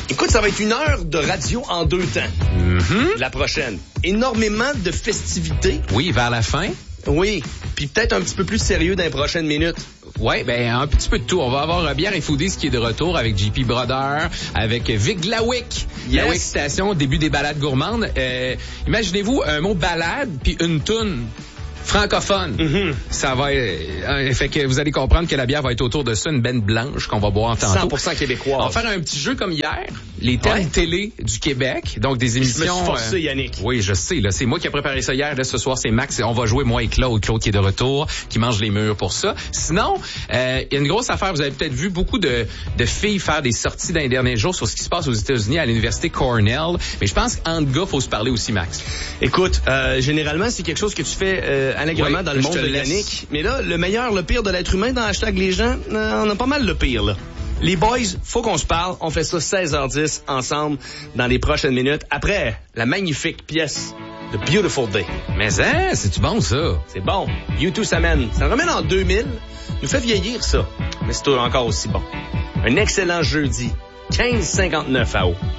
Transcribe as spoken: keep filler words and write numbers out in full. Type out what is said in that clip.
Écoute, ça va être une heure de radio en deux temps. Mm-hmm. La prochaine. Énormément de festivités. Oui, vers la fin. Oui, puis peut-être un petit peu plus sérieux dans les prochaines minutes. Ouais, ben un petit peu de tout. On va avoir Bière et Foodies qui est de retour avec J P Brother, avec Vic Lawick. Yes. Lawick Station, début des balades gourmandes. Euh, imaginez-vous un mot balade puis une toune francophone. Mm-hmm. Ça va euh, fait que vous allez comprendre que la bière va être autour de ça, une benne blanche qu'on va boire tantôt. cent pour cent québécois. On va faire un petit jeu comme hier, les thèmes ouais. télé du Québec, donc des émissions. Je me suis forcé, euh, Yannick. Oui, je sais, là, c'est moi qui ai préparé ça hier, là, ce soir c'est Max, on va jouer moi et Claude, Claude qui est de retour, qui mange les murs pour ça. Sinon, euh, il y a une grosse affaire, vous avez peut-être vu beaucoup de de filles faire des sorties dans les derniers jours sur ce qui se passe aux États-Unis à l'université Cornell, mais je pense qu'entre gars, faut se parler aussi, Max. Écoute, euh, généralement, c'est quelque chose que tu fais euh, allègrement oui, dans le monde de Yannick. Mais là, le meilleur, le pire de l'être humain dans hashtag les gens, euh, on a pas mal le pire, là. Les boys, faut qu'on se parle. On fait ça seize heures dix ensemble dans les prochaines minutes. Après, la magnifique pièce The Beautiful Day. Mais hein, c'est-tu bon, ça? C'est bon. U deux s'amène. Ça nous ramène en deux mille. Nous fait vieillir, ça. Mais c'est encore aussi bon. Un excellent jeudi. quinze cinquante-neuf à eau.